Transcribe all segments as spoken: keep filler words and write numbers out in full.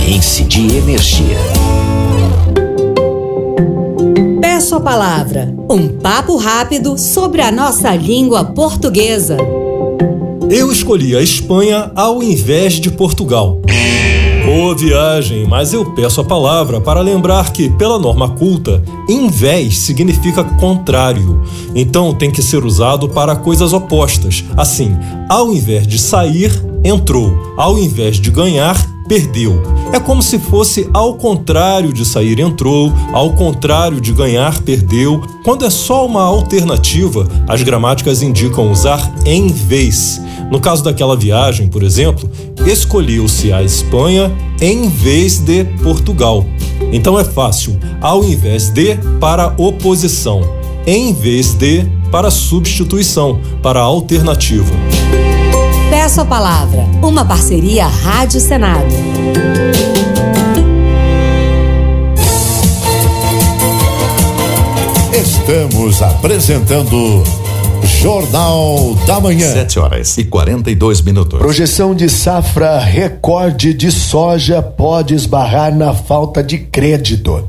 Paraense de Energia. Peço a palavra, um papo rápido sobre a nossa língua portuguesa. Eu escolhi a Espanha ao invés de Portugal. Boa viagem, mas eu peço a palavra para lembrar que, pela norma culta, em vez significa contrário. Então tem que ser usado para coisas opostas. Assim, ao invés de sair, entrou. Ao invés de ganhar, perdeu. É como se fosse ao contrário de sair, entrou, ao contrário de ganhar, perdeu. Quando é só uma alternativa, as gramáticas indicam usar em vez. No caso daquela viagem, por exemplo, escolheu-se a Espanha em vez de Portugal. Então é fácil, ao invés de para oposição, em vez de para substituição, para alternativa. Peço a palavra, uma parceria Rádio Senado. Estamos apresentando Jornal da Manhã. Sete horas e quarenta e dois minutos. Projeção de safra recorde de soja pode esbarrar na falta de crédito.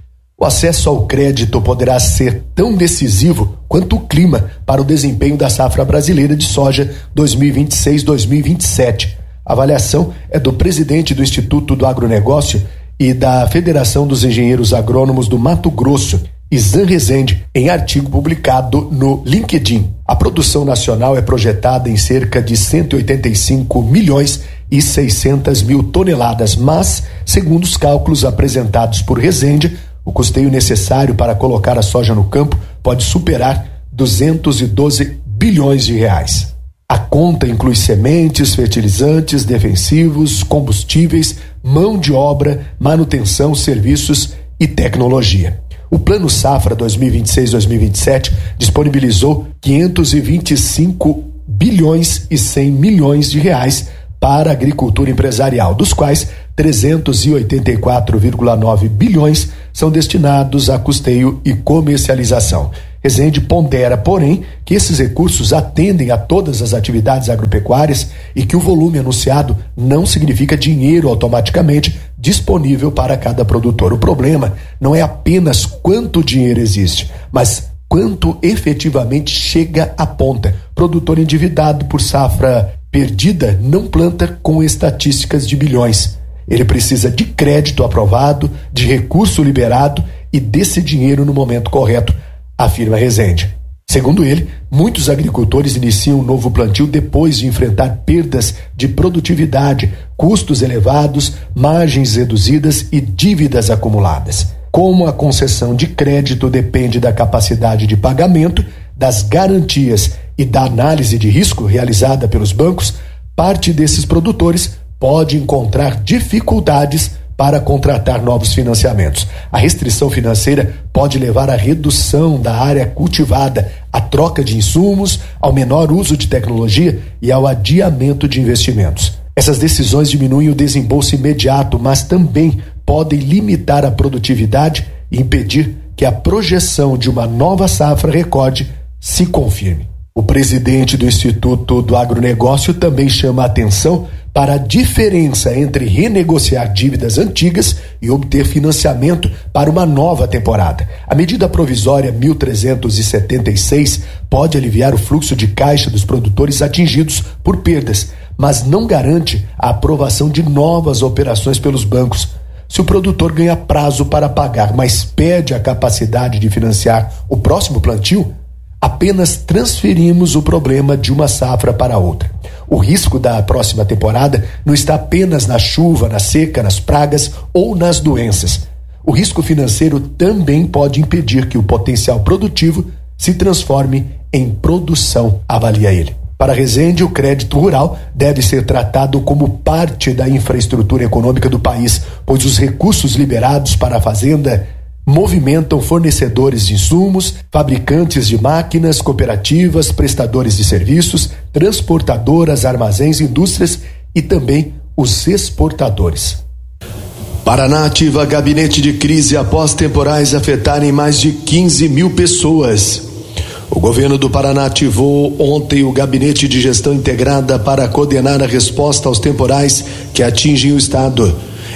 O acesso ao crédito poderá ser tão decisivo quanto o clima para o desempenho da safra brasileira de soja dois mil e vinte e seis dois mil e vinte e sete. A avaliação é do presidente do Instituto do Agronegócio e da Federação dos Engenheiros Agrônomos do Mato Grosso, Izan Rezende, em artigo publicado no LinkedIn. A produção nacional é projetada em cerca de cento e oitenta e cinco milhões e seiscentas mil toneladas, mas, segundo os cálculos apresentados por Rezende, o custeio necessário para colocar a soja no campo pode superar duzentos e doze bilhões de reais. A conta inclui sementes, fertilizantes, defensivos, combustíveis, mão de obra, manutenção, serviços e tecnologia. O Plano Safra dois mil e vinte e seis dois mil e vinte e sete disponibilizou quinhentos e vinte e cinco bilhões e cem milhões de reais para a agricultura empresarial, dos quais trezentos e oitenta e quatro vírgula nove bilhões são destinados a custeio e comercialização. Rezende pondera, porém, que esses recursos atendem a todas as atividades agropecuárias e que o volume anunciado não significa dinheiro automaticamente disponível para cada produtor. O problema não é apenas quanto dinheiro existe, mas quanto efetivamente chega à ponta. Produtor endividado por safra perdida não planta com estatísticas de bilhões. Ele precisa de crédito aprovado, de recurso liberado e desse dinheiro no momento correto, afirma Rezende. Segundo ele, muitos agricultores iniciam um novo plantio depois de enfrentar perdas de produtividade, custos elevados, margens reduzidas e dívidas acumuladas. Como a concessão de crédito depende da capacidade de pagamento, das garantias e da análise de risco realizada pelos bancos, parte desses produtores pode encontrar dificuldades para contratar novos financiamentos. A restrição financeira pode levar à redução da área cultivada, à troca de insumos, ao menor uso de tecnologia e ao adiamento de investimentos. Essas decisões diminuem o desembolso imediato, mas também podem limitar a produtividade e impedir que a projeção de uma nova safra recorde se confirme. O presidente do Instituto do Agronegócio também chama a atenção para a diferença entre renegociar dívidas antigas e obter financiamento para uma nova temporada. A medida provisória mil trezentos e setenta e seis pode aliviar o fluxo de caixa dos produtores atingidos por perdas, mas não garante a aprovação de novas operações pelos bancos. Se o produtor ganha prazo para pagar, mas perde a capacidade de financiar o próximo plantio, apenas transferimos o problema de uma safra para outra. O risco da próxima temporada não está apenas na chuva, na seca, nas pragas ou nas doenças. O risco financeiro também pode impedir que o potencial produtivo se transforme em produção, avalia ele. Para Rezende, o crédito rural deve ser tratado como parte da infraestrutura econômica do país, pois os recursos liberados para a fazenda movimentam fornecedores de insumos, fabricantes de máquinas, cooperativas, prestadores de serviços, transportadoras, armazéns, indústrias e também os exportadores. Paraná ativa gabinete de crise após temporais afetarem mais de quinze mil pessoas. O governo do Paraná ativou ontem o gabinete de gestão integrada para coordenar a resposta aos temporais que atingem o estado.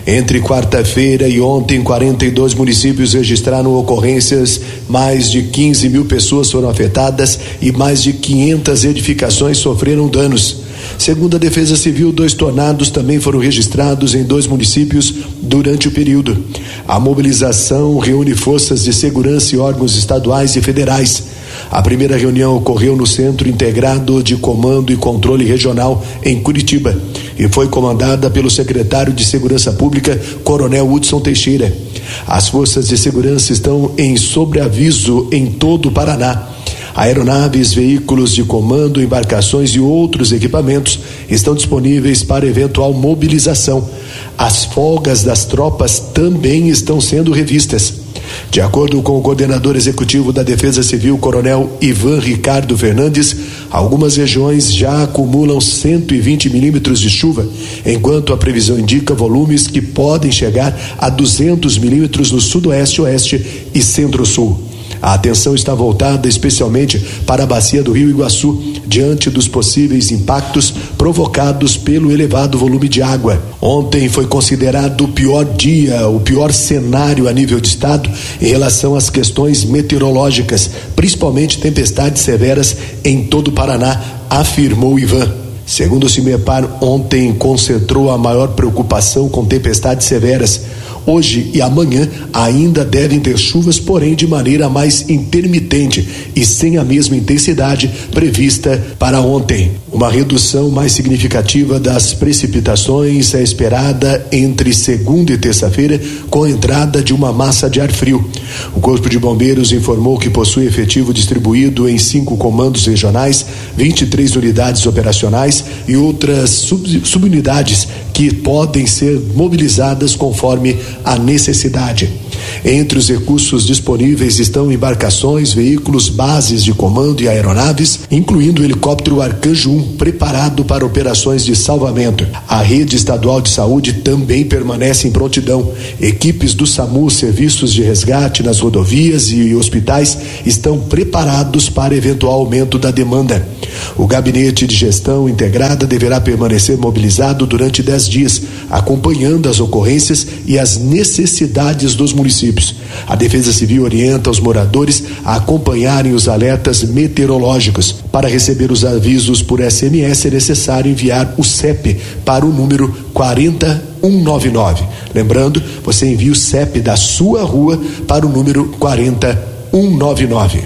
Entre quarta-feira e ontem, quarenta e dois municípios registraram ocorrências, mais de quinze mil pessoas foram afetadas e mais de quinhentas edificações sofreram danos. Segundo a Defesa Civil, dois tornados também foram registrados em dois municípios durante o período. A mobilização reúne forças de segurança e órgãos estaduais e federais. A primeira reunião ocorreu no Centro Integrado de Comando e Controle Regional, em Curitiba, e foi comandada pelo secretário de Segurança Pública, Coronel Hudson Teixeira. As forças de segurança estão em sobreaviso em todo o Paraná. Aeronaves, veículos de comando, embarcações e outros equipamentos estão disponíveis para eventual mobilização. As folgas das tropas também estão sendo revistas. De acordo com o coordenador executivo da Defesa Civil, Coronel Ivan Ricardo Fernandes, algumas regiões já acumulam cento e vinte milímetros de chuva, enquanto a previsão indica volumes que podem chegar a duzentos milímetros no sudoeste, oeste e centro-sul. A atenção está voltada especialmente para a bacia do Rio Iguaçu, diante dos possíveis impactos provocados pelo elevado volume de água. Ontem foi considerado o pior dia, o pior cenário a nível de estado em relação às questões meteorológicas, principalmente tempestades severas em todo o Paraná, afirmou Ivan. Segundo o CIMEPAR, ontem concentrou a maior preocupação com tempestades severas. Hoje e amanhã ainda devem ter chuvas, porém de maneira mais intermitente e sem a mesma intensidade prevista para ontem. Uma redução mais significativa das precipitações é esperada entre segunda e terça-feira, com a entrada de uma massa de ar frio. O Corpo de Bombeiros informou que possui efetivo distribuído em cinco comandos regionais, vinte e três unidades operacionais e outras sub, subunidades que podem ser mobilizadas conforme a necessidade. Entre os recursos disponíveis estão embarcações, veículos, bases de comando e aeronaves, incluindo o helicóptero Arcanjo um, preparado para operações de salvamento. A rede estadual de saúde também permanece em prontidão. Equipes do SAMU, serviços de resgate nas rodovias e hospitais estão preparados para eventual aumento da demanda. O gabinete de gestão integrada deverá permanecer mobilizado durante dez dias, acompanhando as ocorrências e as necessidades dos municípios. A Defesa Civil orienta os moradores a acompanharem os alertas meteorológicos. Para receber os avisos por S M S é necessário enviar o C E P para o número quarenta e um noventa e nove. Lembrando, você envia o C E P da sua rua para o número quarenta e um noventa e nove.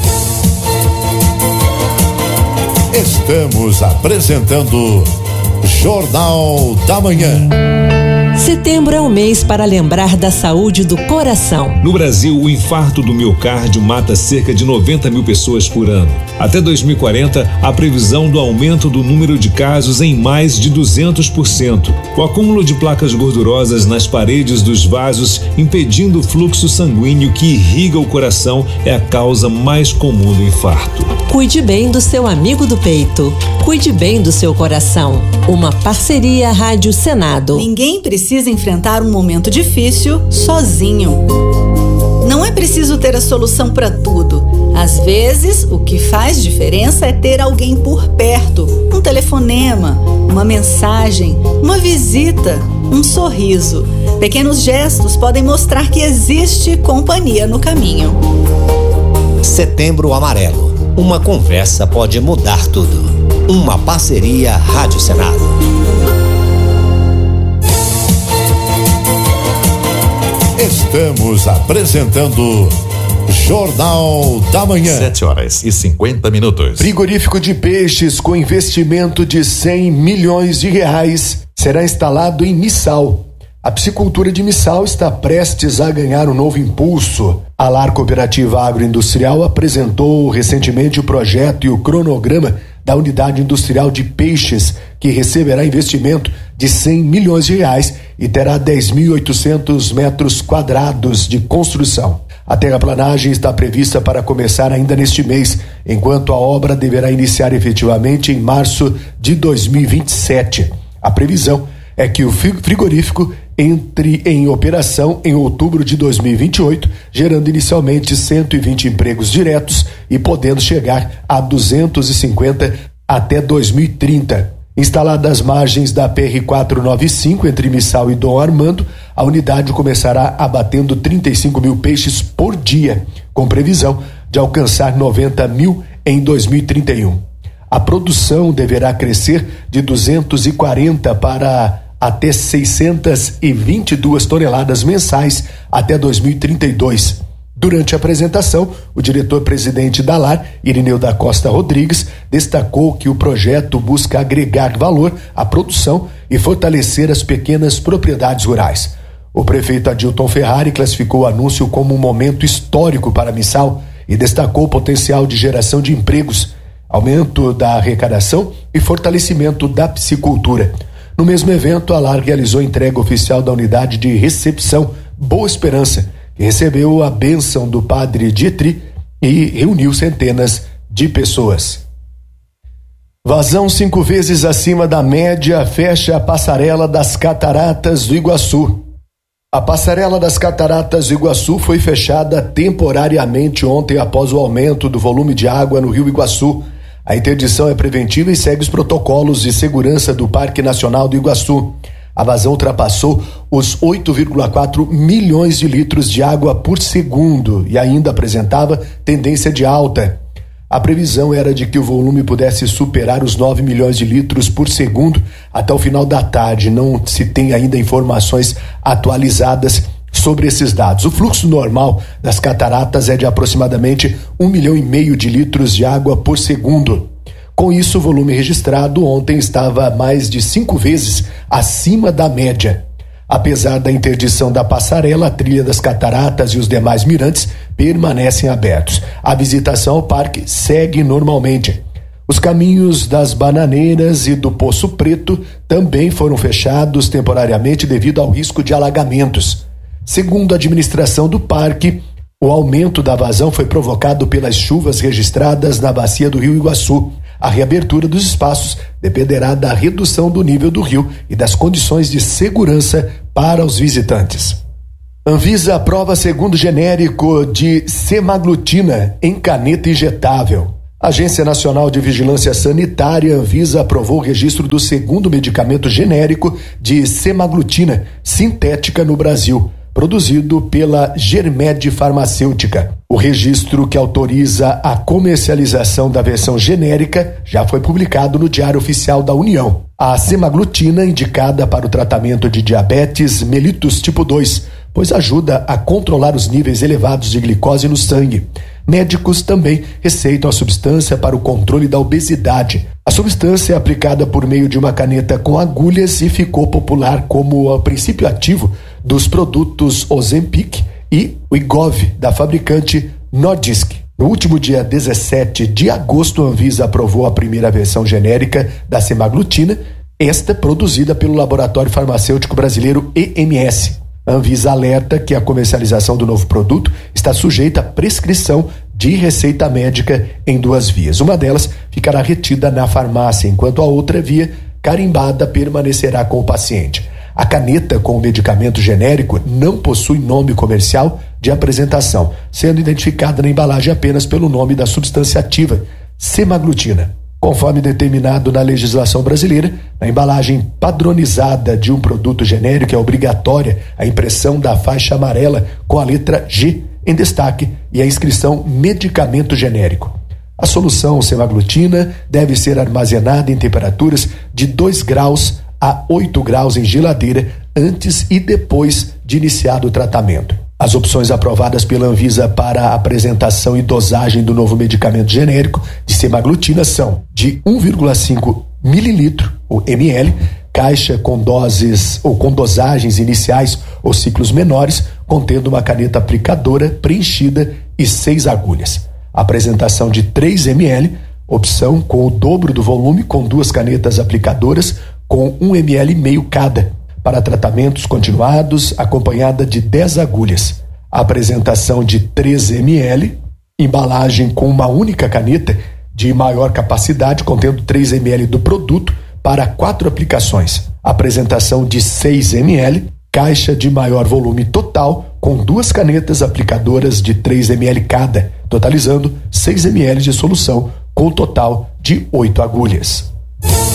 Estamos apresentando Jornal da Manhã. Setembro é um mês para lembrar da saúde do coração. No Brasil, o infarto do miocárdio mata cerca de noventa mil pessoas por ano. Até dois mil e quarenta, a previsão do aumento do número de casos em mais de duzentos por cento. O acúmulo de placas gordurosas nas paredes dos vasos, impedindo o fluxo sanguíneo que irriga o coração, é a causa mais comum do infarto. Cuide bem do seu amigo do peito. Cuide bem do seu coração. Uma parceria Rádio Senado. Ninguém precisa enfrentar um momento difícil sozinho. Não é preciso ter a solução para tudo. Às vezes, o que faz diferença é ter alguém por perto. Um telefonema, uma mensagem, uma visita, um sorriso. Pequenos gestos podem mostrar que existe companhia no caminho. Setembro Amarelo. Uma conversa pode mudar tudo. Uma parceria Rádio Senado. Estamos apresentando Jornal da Manhã. Sete horas e cinquenta minutos. Frigorífico de peixes com investimento de cem milhões de reais será instalado em Missal. A piscicultura de Missal está prestes a ganhar um novo impulso. A Lar Cooperativa Agroindustrial apresentou recentemente o projeto e o cronograma da unidade industrial de peixes, que receberá investimento de cem milhões de reais e terá dez mil e oitocentos metros quadrados de construção. A terraplanagem está prevista para começar ainda neste mês, enquanto a obra deverá iniciar efetivamente em março de dois mil e vinte e sete. A previsão é que o frigorífico entre em operação em outubro de dois mil e vinte e oito, gerando inicialmente cento e vinte empregos diretos e podendo chegar a duzentos e cinquenta até dois mil e trinta. Instalada às margens da P R quatrocentos e noventa e cinco, entre Missal e Dom Armando, a unidade começará abatendo trinta e cinco mil peixes por dia, com previsão de alcançar noventa mil em dois mil e trinta e um. A produção deverá crescer de duzentos e quarenta para até seiscentas e vinte e duas toneladas mensais até dois mil e trinta e dois. Durante a apresentação, o diretor-presidente da LAR, Irineu da Costa Rodrigues, destacou que o projeto busca agregar valor à produção e fortalecer as pequenas propriedades rurais. O prefeito Adilton Ferrari classificou o anúncio como um momento histórico para Missal e destacou o potencial de geração de empregos, aumento da arrecadação e fortalecimento da piscicultura. No mesmo evento, a LAR realizou a entrega oficial da unidade de recepção Boa Esperança, que recebeu a bênção do padre Dietri e reuniu centenas de pessoas. Vazão cinco vezes acima da média fecha a passarela das Cataratas do Iguaçu. A passarela das Cataratas do Iguaçu foi fechada temporariamente ontem após o aumento do volume de água no Rio Iguaçu. A interdição é preventiva e segue os protocolos de segurança do Parque Nacional do Iguaçu. A vazão ultrapassou os oito vírgula quatro milhões de litros de água por segundo e ainda apresentava tendência de alta. A previsão era de que o volume pudesse superar os nove milhões de litros por segundo até o final da tarde. Não se tem ainda informações atualizadas sobre esses dados. O fluxo normal das cataratas é de aproximadamente um milhão e meio de litros de água por segundo. Com isso, o volume registrado ontem estava mais de cinco vezes acima da média. Apesar da interdição da passarela, a trilha das cataratas e os demais mirantes permanecem abertos. A visitação ao parque segue normalmente. Os caminhos das Bananeiras e do Poço Preto também foram fechados temporariamente devido ao risco de alagamentos. Segundo a administração do parque, o aumento da vazão foi provocado pelas chuvas registradas na bacia do Rio Iguaçu. A reabertura dos espaços dependerá da redução do nível do rio e das condições de segurança para os visitantes. Anvisa aprova segundo genérico de semaglutina em caneta injetável. A Agência Nacional de Vigilância Sanitária, Anvisa, aprovou o registro do segundo medicamento genérico de semaglutina sintética no Brasil, produzido pela Germed Farmacêutica. O registro que autoriza a comercialização da versão genérica já foi publicado no Diário Oficial da União. A semaglutina é indicada para o tratamento de diabetes mellitus tipo dois, pois ajuda a controlar os níveis elevados de glicose no sangue. Médicos também receitam a substância para o controle da obesidade. A substância é aplicada por meio de uma caneta com agulhas e ficou popular como o princípio ativo dos produtos Ozempic e Wegovy, da fabricante Nordisk. No último dia dezessete de agosto, a Anvisa aprovou a primeira versão genérica da semaglutina, esta produzida pelo laboratório farmacêutico brasileiro E M S. A Anvisa alerta que a comercialização do novo produto está sujeita à prescrição de receita médica em duas vias. Uma delas ficará retida na farmácia, enquanto a outra via, carimbada, permanecerá com o paciente. A caneta com o medicamento genérico não possui nome comercial de apresentação, sendo identificada na embalagem apenas pelo nome da substância ativa, semaglutina. Conforme determinado na legislação brasileira, na embalagem padronizada de um produto genérico é obrigatória a impressão da faixa amarela com a letra G em destaque e a inscrição medicamento genérico. A solução semaglutina deve ser armazenada em temperaturas de dois graus a oito graus em geladeira antes e depois de iniciado o tratamento. As opções aprovadas pela Anvisa para a apresentação e dosagem do novo medicamento genérico de semaglutina são de um vírgula cinco mililitro, ou ml, caixa com doses ou com dosagens iniciais ou ciclos menores, contendo uma caneta aplicadora preenchida e seis agulhas. Apresentação de três mililitros, opção com o dobro do volume, com duas canetas aplicadoras com um mililitro e meio cada, para tratamentos continuados, acompanhada de dez agulhas. A apresentação de três mililitros, embalagem com uma única caneta de maior capacidade, contendo três mililitros do produto, para quatro aplicações. A apresentação de seis mililitros, caixa de maior volume total, com duas canetas aplicadoras de três mililitros cada, totalizando seis mililitros de solução, com um total de oito agulhas.